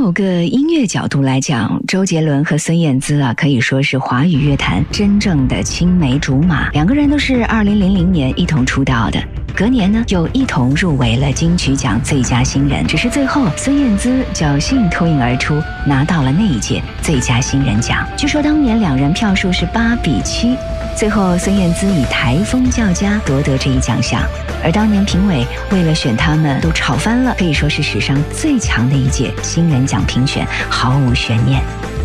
某个音乐角度来讲，周杰伦和孙燕姿可以说是华语乐坛真正的青梅竹马。两个人都是2000年一同出道的，隔年呢就一同入围了金曲奖最佳新人。只是最后孙燕姿侥幸脱颖而出，拿到了那一届最佳新人奖。据说当年两人票数是8-7，最后孙燕姿以台风较佳夺得这一奖项。而当年评委为了选他们都吵翻了，可以说是史上最强的一届新人奖评选，毫无悬念。